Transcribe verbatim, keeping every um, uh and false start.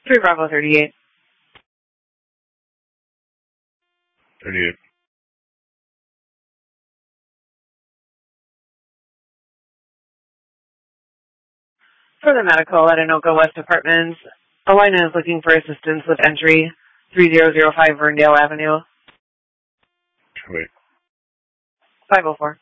three Bravo thirty-eight. thirty-eight. For the medical at Anoka West Apartments, Alina is looking for assistance with entry three zero zero five Verndale Avenue. Wait. five oh four.